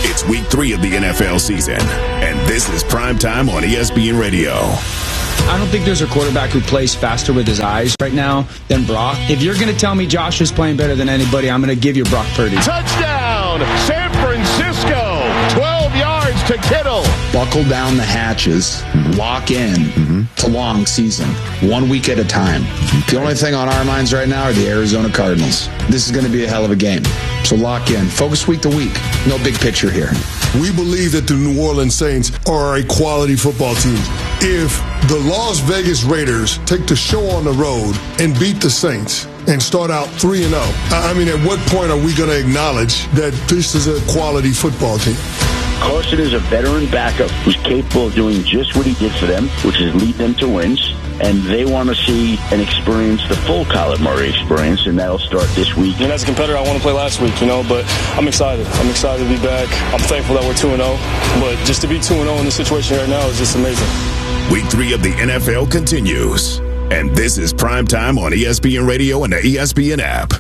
It's week 3 of the NFL season, and this is Primetime on ESPN Radio. I don't think there's a quarterback who plays faster with his eyes right now than Brock. If you're going to tell me Josh is playing better than anybody, I'm going to give you Brock Purdy. Touchdown, San Francisco. 12 yards to Kittle. Buckle down the hatches, lock in. It's a long season, 1 week at a time. The only thing on our minds right now are the Arizona Cardinals. This is going to be a hell of a game. So lock in. Focus week to week. No big picture here. We believe that the New Orleans Saints are a quality football team. If the Las Vegas Raiders take the show on the road and beat the Saints and start out 3-0, I mean, at what point are we going to acknowledge that this is a quality football team? Carson is a veteran backup who's capable of doing just what he did for them, which is lead them to wins. And they want to see and experience the full Kyler Murray experience, and that'll start this week. And as a competitor, I want to play last week, but I'm excited. I'm excited to be back. I'm thankful that we're 2-0, but just to be 2-0 in this situation right now is just amazing. Week 3 of the NFL continues, and this is Primetime on ESPN Radio and the ESPN app.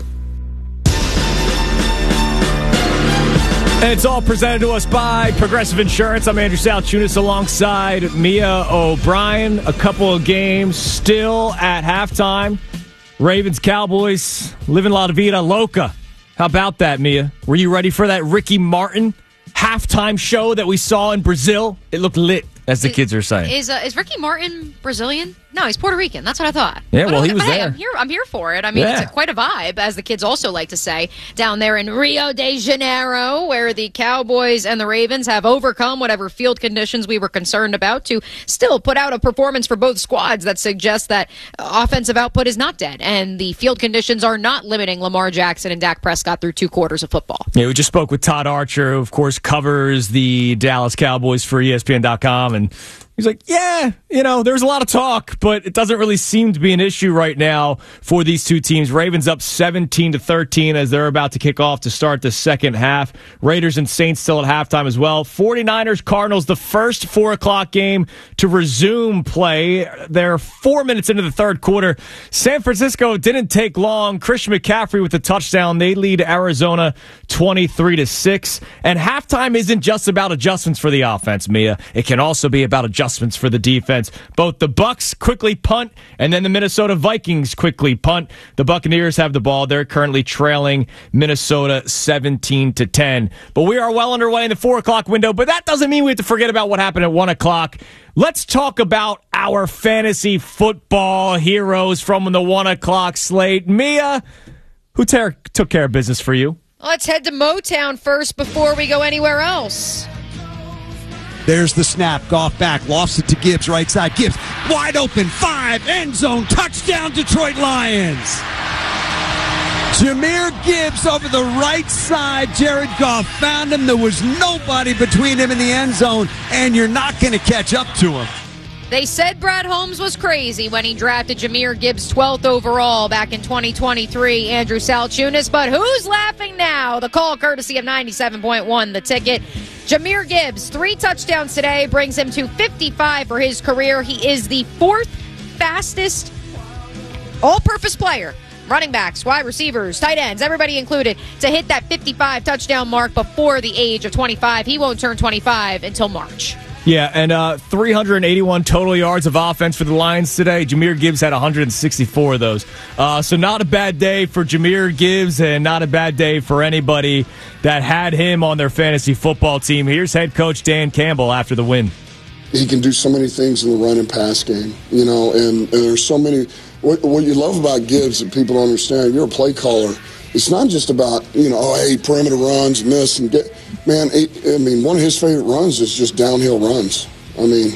And it's all presented to us by Progressive Insurance. I'm Andrew Salchunas alongside Mia O'Brien. A couple of games still at halftime. Ravens, Cowboys, living La Vida Loca. How about that, Mia? Were you ready for that Ricky Martin halftime show that we saw in Brazil? It looked lit, as the kids are saying. Is Ricky Martin Brazilian? No, he's Puerto Rican. That's what I thought. Yeah, well, he was there. Hey, I'm here for it. I mean, it's quite a vibe, as the kids also like to say, down there in Rio de Janeiro, where the Cowboys and the Ravens have overcome whatever field conditions we were concerned about to still put out a performance for both squads that suggests that offensive output is not dead, and the field conditions are not limiting Lamar Jackson and Dak Prescott through 2 quarters of football. Yeah, we just spoke with Todd Archer, who, of course, covers the Dallas Cowboys for ESPN.com, and he's like, there's a lot of talk, but it doesn't really seem to be an issue right now for these two teams. Ravens up 17-13 as they're about to kick off to start the second half. Raiders and Saints still at halftime as well. 49ers, Cardinals, the first 4 o'clock game to resume play. They're 4 minutes into the third quarter. San Francisco didn't take long. Christian McCaffrey with the touchdown. They lead Arizona 23-6. And halftime isn't just about adjustments for the offense, Mia. It can also be about adjustments for the defense. Both the Bucs quickly punt, and then the Minnesota Vikings quickly punt. The Buccaneers have the ball. They're currently trailing Minnesota 17-10. But we are well underway in the 4 o'clock window, but that doesn't mean we have to forget about what happened at 1 o'clock. Let's talk about our fantasy football heroes from the 1 o'clock slate. Mia, who took care of business for you? Let's head to Motown first before we go anywhere else. There's the snap. Goff back. Lofts it to Gibbs. Right side. Gibbs wide open. 5. End zone. Touchdown, Detroit Lions. Jahmyr Gibbs over the right side. Jared Goff found him. There was nobody between him and the end zone, and you're not going to catch up to him. They said Brad Holmes was crazy when he drafted Jahmyr Gibbs 12th overall back in 2023, Andrew Salchunas. But who's laughing now? The call courtesy of 97.1 The Ticket. Jahmyr Gibbs, 3 touchdowns today, brings him to 55 for his career. He is the 4th fastest all-purpose player, running backs, wide receivers, tight ends, everybody included, to hit that 55 touchdown mark before the age of 25. He won't turn 25 until March. Yeah, and 381 total yards of offense for the Lions today. Jahmyr Gibbs had 164 of those. So not a bad day for Jahmyr Gibbs, and not a bad day for anybody that had him on their fantasy football team. Here's head coach Dan Campbell after the win. He can do so many things in the run and pass game, and there's so many. What you love about Gibbs that people don't understand, you're a play caller. It's not just about, perimeter runs, miss, and get. Man, one of his favorite runs is just downhill runs. And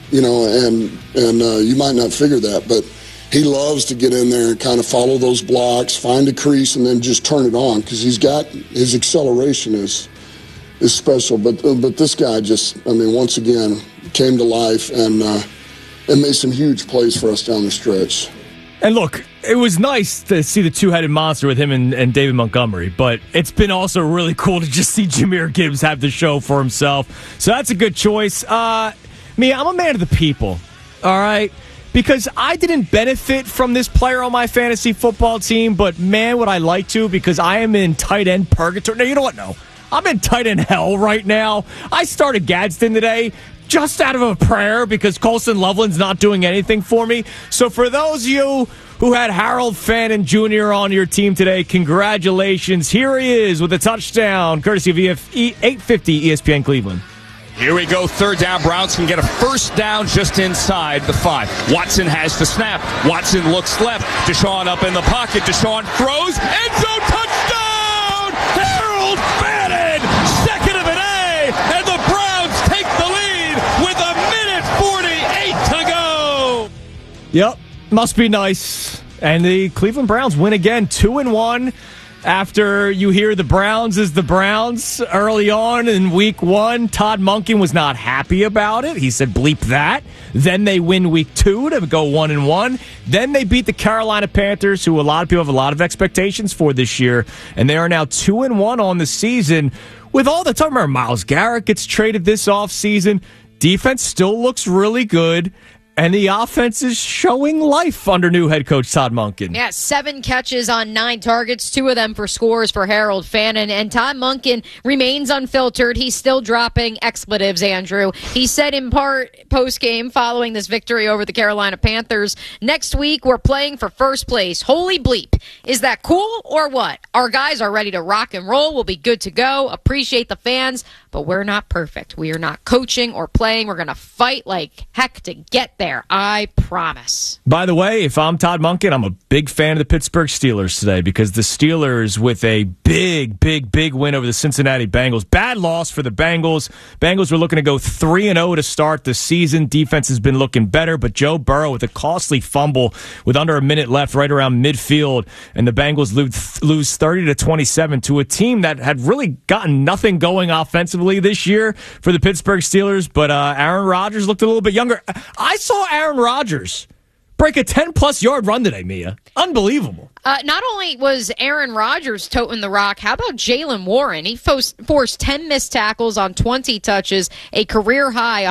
you might not figure that, but he loves to get in there and kind of follow those blocks, find a crease, and then just turn it on because his acceleration is special. But this guy just, once again, came to life and made some huge plays for us down the stretch. And look, it was nice to see the two-headed monster with him and David Montgomery, but it's been also really cool to just see Jahmyr Gibbs have the show for himself. So that's a good choice. Me, I'm a man of the people, all right? Because I didn't benefit from this player on my fantasy football team, but man, would I like to, because I am in tight end purgatory. No, you know what? No. I'm in tight end hell right now. I started Gadsden today just out of a prayer because Colson Loveland's not doing anything for me. So for those of you who had Harold Fannin Jr. on your team today, congratulations. Here he is with a touchdown, courtesy of 850 ESPN Cleveland. Here we go, third down. Browns can get a first down just inside the 5. Watson has the snap. Watson looks left. Deshaun up in the pocket. Deshaun throws. End zone touchdown! Harold Fannin, second of an A, and the Browns take the lead with 1:48 to go. Yep, must be nice. And the Cleveland Browns win again, 2-1. After you hear the Browns is the Browns early on in week 1, Todd Monken was not happy about it. He said, bleep that. Then they win week 2 to go 1-1. Then they beat the Carolina Panthers, who a lot of people have a lot of expectations for this year. And they are now 2-1 on the season. With all the talk, remember, Myles Garrett gets traded this offseason. Defense still looks really good. And the offense is showing life under new head coach Todd Monken. Yeah, 7 catches on 9 targets, 2 of them for scores for Harold Fannin. And Todd Monken remains unfiltered. He's still dropping expletives, Andrew. He said in part post-game following this victory over the Carolina Panthers, next week we're playing for first place. Holy bleep. Is that cool or what? Our guys are ready to rock and roll. We'll be good to go. Appreciate the fans, but we're not perfect. We are not coaching or playing. We're going to fight like heck to get there. I promise. By the way, if I'm Todd Monken, I'm a big fan of the Pittsburgh Steelers today because the Steelers with a big win over the Cincinnati Bengals. Bad loss for the Bengals. Bengals were looking to go 3-0 to start the season. Defense has been looking better, but Joe Burrow with a costly fumble with under a minute left right around midfield, and the Bengals lose 30-27 to a team that had really gotten nothing going offensively this year for the Pittsburgh Steelers, but Aaron Rodgers looked a little bit younger. I saw Aaron Rodgers break a 10-plus yard run today, Mia. Unbelievable. Not only was Aaron Rodgers toting the rock, how about Jaylen Warren? He forced 10 missed tackles on 20 touches, a career high,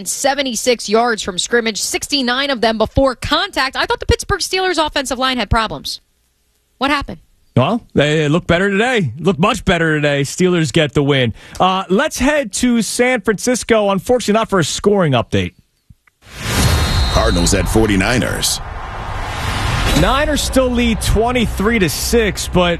176 yards from scrimmage, 69 of them before contact. I thought the Pittsburgh Steelers offensive line had problems. What happened? Well, they look better today. Look much better today. Steelers get the win. Let's head to San Francisco. Unfortunately, not for a scoring update. Cardinals at 49ers. Niners still lead 23-6, but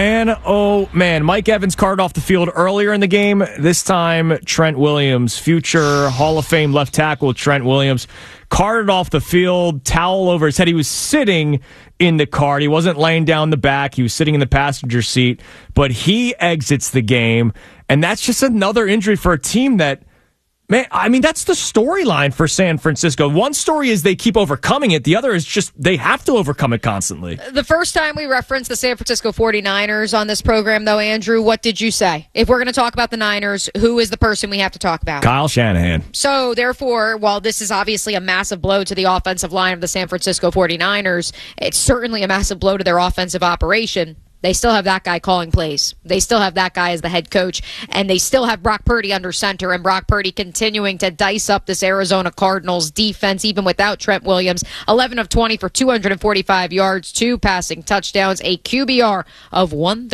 man, Mike Evans carted off the field earlier in the game. This time, Trent Williams, future Hall of Fame left tackle Trent Williams, carted off the field, towel over his head. He was sitting in the car. He wasn't laying down the back. He was sitting in the passenger seat, but he exits the game, and that's just another injury for a team that, man, I mean, that's the storyline for San Francisco. One story is they keep overcoming it. The other is just they have to overcome it constantly. The first time we referenced the San Francisco 49ers on this program, though, Andrew, what did you say? If we're going to talk about the Niners, who is the person we have to talk about? Kyle Shanahan. So, therefore, while this is obviously a massive blow to the offensive line of the San Francisco 49ers, it's certainly a massive blow to their offensive operation. They still have that guy calling plays. They still have that guy as the head coach. And they still have Brock Purdy under center. And Brock Purdy continuing to dice up this Arizona Cardinals defense, even without Trent Williams. 11 of 20 for 245 yards, 2 passing touchdowns, a QBR of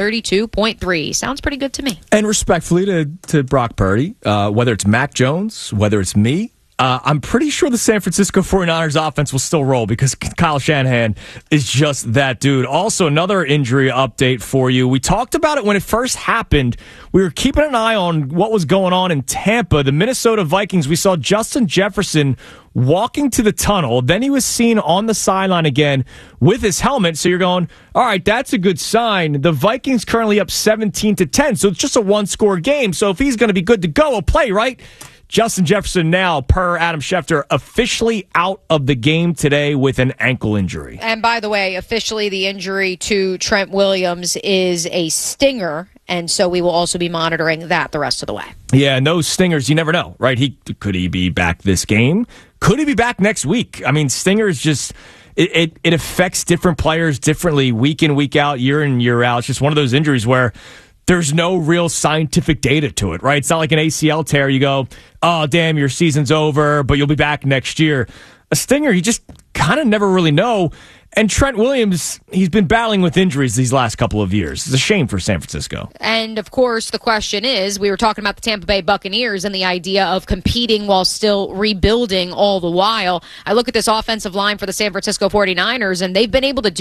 132.3. Sounds pretty good to me. And respectfully to Brock Purdy, whether it's Mac Jones, whether it's me, I'm pretty sure the San Francisco 49ers offense will still roll because Kyle Shanahan is just that dude. Also, another injury update for you. We talked about it when it first happened. We were keeping an eye on what was going on in Tampa. The Minnesota Vikings, we saw Justin Jefferson walking to the tunnel. Then he was seen on the sideline again with his helmet. So you're going, all right, that's a good sign. The Vikings currently up 17-10. So it's just a one-score game. So if he's going to be good to go, he'll play, right? Justin Jefferson now, per Adam Schefter, officially out of the game today with an ankle injury. And by the way, officially the injury to Trent Williams is a stinger, and so we will also be monitoring that the rest of the way. Yeah, and those stingers, you never know, right? Could he be back this game? Could he be back next week? I mean, stingers just... It affects different players differently week in, week out, year in, year out. It's just one of those injuries where there's no real scientific data to it, right? It's not like an ACL tear. You go, oh, damn, your season's over, but you'll be back next year. A stinger, you just kind of never really know. And Trent Williams, he's been battling with injuries these last couple of years. It's a shame for San Francisco. And, of course, the question is, we were talking about the Tampa Bay Buccaneers and the idea of competing while still rebuilding all the while. I look at this offensive line for the San Francisco 49ers, and they've been able to do